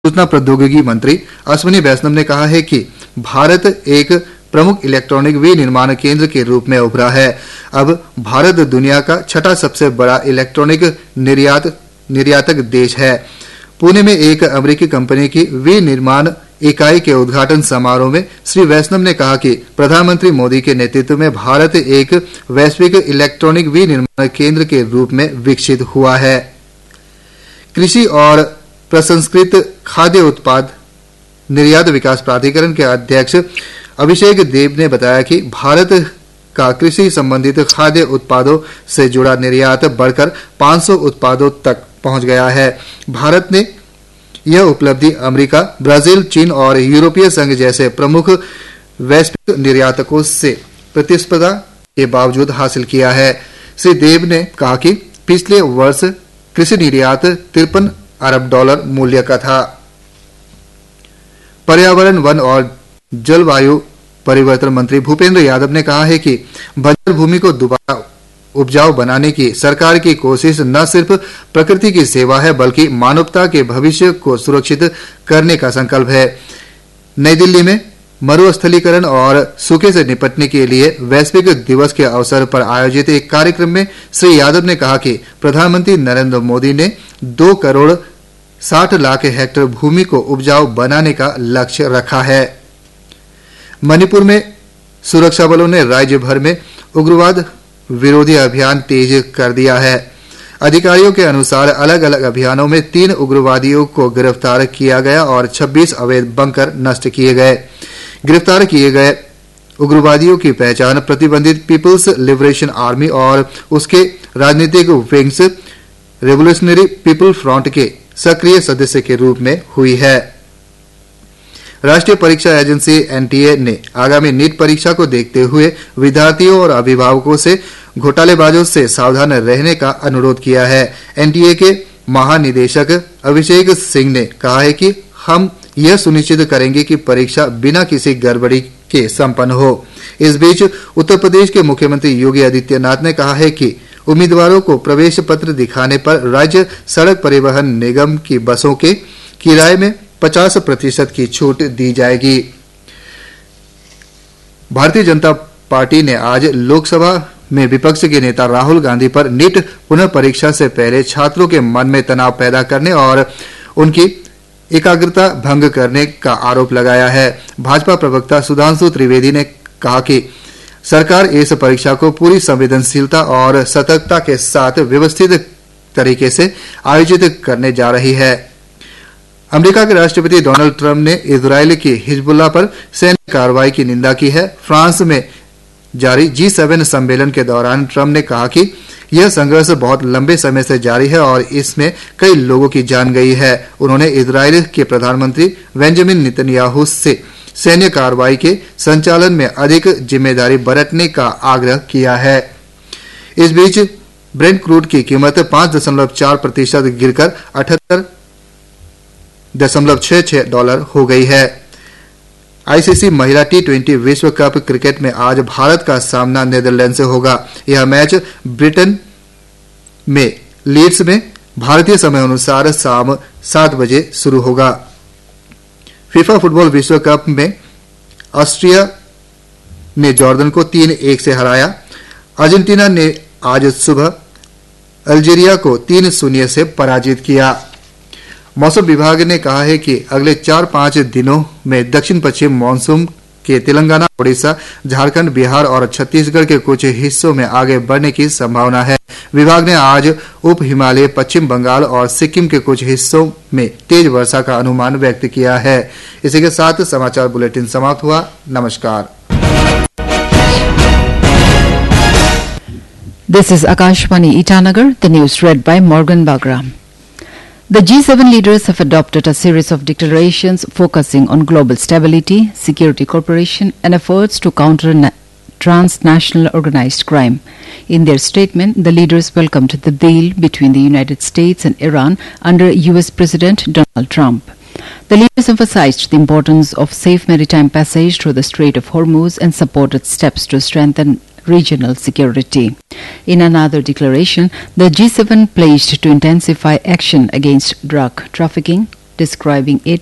सूचना प्रौद्योगिकी मंत्री अश्विनी वैष्णव ने कहा है कि भारत एक प्रमुख इलेक्ट्रॉनिक विनिर्माण केंद्र के रूप में उभरा है। अब भारत दुनिया का छठा सबसे बड़ा इलेक्ट्रॉनिक निर्यातक देश है। पुणे में एक अमेरिकी कंपनी की विनिर्माण इकाई के उद्घाटन समारोह में श्री वैष्णव ने कहा कि प्रधानमंत्री मोदी के नेतृत्व में भारत एक वैश्विक इलेक्ट्रॉनिक विनिर्माण केंद्र के रूप में विकसित हुआ है। कृषि और प्रसंस्कृत खाद्य उत्पाद निर्यात विकास प्राधिकरण के अध्यक्ष अभिषेक देव ने बताया कि भारत का कृषि संबंधित खाद्य उत्पादों से जुड़ा निर्यात बढ़कर 500 उत्पादों तक पहुंच गया है। भारत ने यह उपलब्धि अमेरिका, ब्राजील, चीन और यूरोपीय संघ जैसे प्रमुख वैश्विक निर्यातकों से प्रतिस्पर्धा के बावजूद हासिल किया है। श्री देव ने कहा कि पिछले वर्ष कृषि निर्यात $53 अरब मूल्य का था। पर्यावरण, वन और जलवायु परिवर्तन मंत्री भूपेंद्र यादव ने कहा है कि बंजर भूमि को दोबारा उपजाऊ बनाने की सरकार की कोशिश न सिर्फ प्रकृति की सेवा है बल्कि मानवता के भविष्य को सुरक्षित करने का संकल्प है। नई दिल्ली में मरुस्थलीकरण और सूखे से निपटने के लिए वैश्विक दिवस के अवसर पर आयोजित एक कार्यक्रम में श्री यादव ने कहा कि प्रधानमंत्री नरेंद्र मोदी ने 2 करोड़ 60 लाख हेक्टेयर भूमि को उपजाऊ बनाने का लक्ष्य रखा है। मणिपुर में सुरक्षा बलों ने राज्य भर में उग्रवाद विरोधी अभियान तेज कर दिया है। अधिकारियों के अनुसार अलग अलग अभियानों में 3 उग्रवादियों को गिरफ्तार किया गया और 26 अवैध बंकर नष्ट किए गए। गिरफ्तार किए गए उग्रवादियों की पहचान प्रतिबंधित पीपुल्स लिबरेशन आर्मी और उसके राजनीतिक विंग्स रेवोल्यूशनरी पीपल फ्रंट के सक्रिय सदस्य के रूप में हुई है। राष्ट्रीय परीक्षा एजेंसी एनटीए ने आगामी नीट परीक्षा को देखते हुए विद्यार्थियों और अभिभावकों से घोटालेबाजों से सावधान रहने का अनुरोध किया है। एनटीए के महानिदेशक अभिषेक सिंह ने कहा है कि हम यह सुनिश्चित करेंगे कि परीक्षा बिना किसी गड़बड़ी के संपन्न हो। इस बीच उत्तर प्रदेश के मुख्यमंत्री योगी आदित्यनाथ ने कहा है कि उम्मीदवारों को प्रवेश पत्र दिखाने पर राज्य सड़क परिवहन निगम की बसों के किराए में 50% की छूट दी जाएगी। भारतीय जनता पार्टी ने आज लोकसभा में विपक्ष के नेता राहुल गांधी पर नीट पुनर्परीक्षा से पहले छात्रों के मन में तनाव पैदा करने और उनकी एकाग्रता भंग करने का आरोप लगाया है। भाजपा प्रवक्ता सुधांशु त्रिवेदी ने कहा कि सरकार इस परीक्षा को पूरी संवेदनशीलता और सतर्कता के साथ व्यवस्थित तरीके से आयोजित करने जा रही है। अमेरिका के राष्ट्रपति डोनाल्ड ट्रंप ने इजरायल की हिजबुल्लाह पर सैन्य कार्रवाई की निंदा की है। फ्रांस में जारी G7 सम्मेलन के दौरान ट्रंप ने कहा कि यह संघर्ष बहुत लंबे समय से जारी है और इसमें कई लोगों की जान गई है। उन्होंने इजरायल के प्रधानमंत्री बेंजामिन नेतन्याहू से सैन्य कार्रवाई के संचालन में अधिक जिम्मेदारी बरतने का आग्रह किया है। इस बीच ब्रेंट क्रूड की कीमत 5.4% गिरकर $78.66 हो गई है। आईसीसी महिला T20 विश्व कप क्रिकेट में आज भारत का सामना नीदरलैंड से होगा। यह मैच ब्रिटेन में लीड्स में भारतीय समय अनुसार शाम 7 बजे शुरू होगा। फीफा फुटबॉल विश्व कप में ऑस्ट्रिया ने जॉर्डन को 3-1 से हराया। अर्जेंटीना ने आज सुबह अल्जीरिया को 3-0 से पराजित किया। मौसम विभाग ने कहा है कि अगले 4-5 दिनों में दक्षिण पश्चिम मानसून के तेलंगाना, ओडिशा, झारखंड, बिहार और छत्तीसगढ़ के कुछ हिस्सों में आगे बढ़ने की संभावना है। विभाग ने आज उप हिमालय, पश्चिम बंगाल और सिक्किम के कुछ हिस्सों में तेज वर्षा का अनुमान व्यक्त किया है। इसी के साथ समाचार बुलेटिन समाप्त हुआ। नमस्कार। This is Akashvani Itanagar, the news read by Morgan Bagram. The G7 leaders have adopted a series of declarations focusing on global stability, security cooperation, and efforts to counter transnational organized crime. In their statement, the leaders welcomed the deal between the United States and Iran under U.S. President Donald Trump. The leaders emphasized the importance of safe maritime passage through the Strait of Hormuz and supported steps to strengthen regional security. In another declaration, the G7 pledged to intensify action against drug trafficking, describing it